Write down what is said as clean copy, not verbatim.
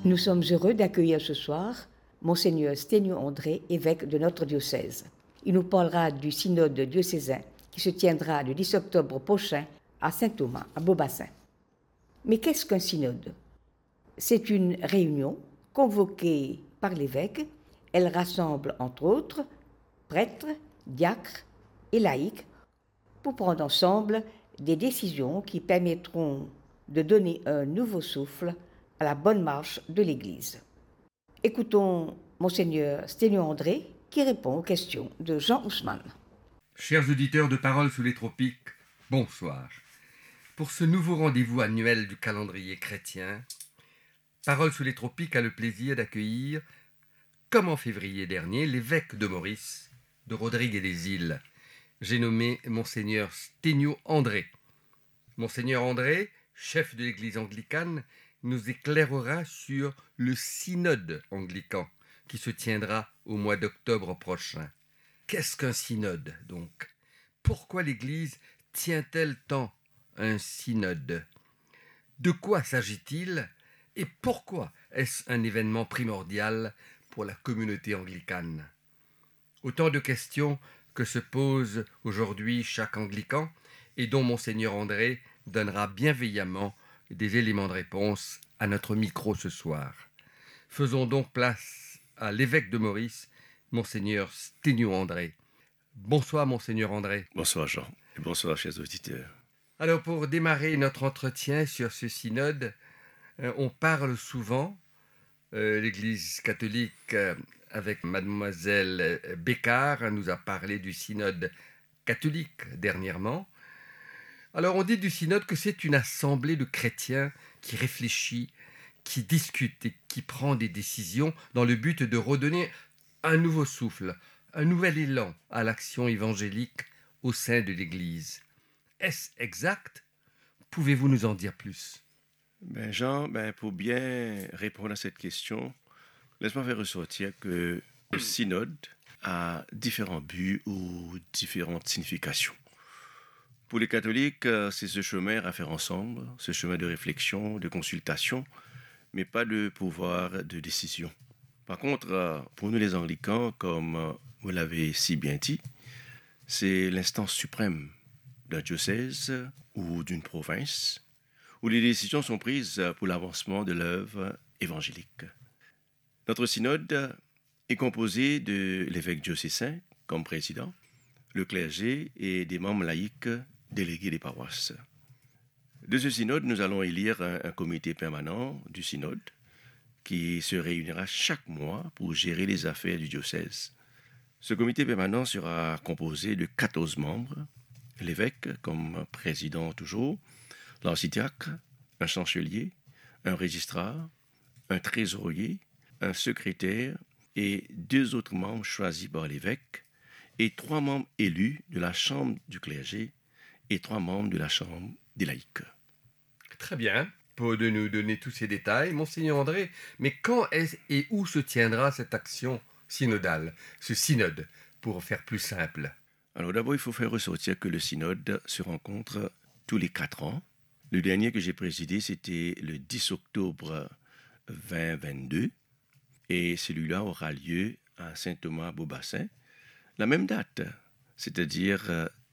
Nous sommes heureux d'accueillir ce soir Monseigneur Sténio André, évêque de notre diocèse. Il nous parlera du synode diocésain qui se tiendra le 10 octobre prochain à Saint-Thomas, à Beaubassin. Mais qu'est-ce qu'un synode? C'est une réunion convoquée par l'évêque. Elle rassemble, entre autres, prêtres, diacres et laïcs pour prendre ensemble des décisions qui permettront de donner un nouveau souffle à la bonne marche de l'Église. Écoutons Monseigneur Sténio André qui répond aux questions de Jean Ousmane. Chers auditeurs de Paroles sous les tropiques, bonsoir. Pour ce nouveau rendez-vous annuel du calendrier chrétien, Paroles sous les tropiques a le plaisir d'accueillir, comme en février dernier, l'évêque de Maurice, de Rodrigue et des Îles. J'ai nommé Monseigneur Sténio André. Monseigneur André, chef de l'Église anglicane, nous éclairera sur le synode anglican qui se tiendra au mois d'octobre prochain. Qu'est-ce qu'un synode, donc? Pourquoi l'Église tient-elle tant un synode? De quoi s'agit-il? Et pourquoi est-ce un événement primordial pour la communauté anglicane? Autant de questions que se pose aujourd'hui chaque anglican et dont Monseigneur André donnera bienveillamment des éléments de réponse à notre micro ce soir. Faisons donc place à l'évêque de Maurice, Monseigneur Sténio André. Bonsoir Monseigneur André. Bonsoir Jean, et bonsoir chers auditeurs. Alors pour démarrer notre entretien sur ce synode, on parle souvent, l'Église catholique avec mademoiselle Bécard nous a parlé du synode catholique dernièrement. Alors on dit du synode que c'est une assemblée de chrétiens qui réfléchit, qui discute et qui prend des décisions dans le but de redonner un nouveau souffle, un nouvel élan à l'action évangélique au sein de l'Église. Est-ce exact? Pouvez-vous nous en dire plus? Jean, pour bien répondre à cette question, laisse-moi faire ressortir que le synode a différents buts ou différentes significations. Pour les catholiques, c'est ce chemin à faire ensemble, ce chemin de réflexion, de consultation, mais pas de pouvoir de décision. Par contre, pour nous les anglicans, comme vous l'avez si bien dit, c'est l'instance suprême d'un diocèse ou d'une province où les décisions sont prises pour l'avancement de l'œuvre évangélique. Notre synode est composé de l'évêque diocésain comme président, le clergé et des membres laïcs délégués des paroisses. De ce synode, nous allons élire un comité permanent du synode qui se réunira chaque mois pour gérer les affaires du diocèse. Ce comité permanent sera composé de 14 membres, l'évêque comme président toujours, l'archidiacre, un chancelier, un registrar, un trésorier, un secrétaire et 2 autres membres choisis par l'évêque et 3 membres élus de la chambre du clergé et 3 membres de la chambre des laïcs. Très bien, pour de nous donner tous ces détails, Monseigneur André, mais quand est et où se tiendra cette action synodale, ce synode, pour faire plus simple? Alors d'abord, il faut faire ressortir que le synode se rencontre tous les 4 ans. Le dernier que j'ai présidé, c'était le 10 octobre 2022 et celui-là aura lieu à Saint-Thomas-Beaubassin, la même date, c'est-à-dire